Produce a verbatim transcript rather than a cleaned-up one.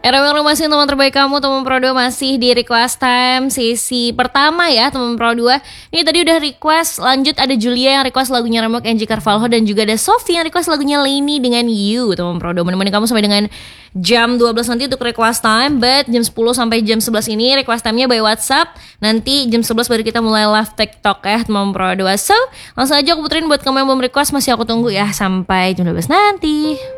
Era yang masih teman terbaik kamu, teman Pro dua masih di request time sesi pertama ya teman Pro dua. Ini tadi udah request, lanjut ada Julia yang request lagunya Remok Angie Carvalho, dan juga ada Sophie yang request lagunya Lainey dengan You. Teman Pro dua menemani kamu sampai dengan jam dua belas nanti untuk request time. But jam sepuluh sampai jam sebelas ini request time-nya by WhatsApp. Nanti jam sebelas baru kita mulai live TikTok ya teman Pro dua. So langsung aja aku puterin buat kamu yang belum request, masih aku tunggu ya sampai jam dua belas nanti.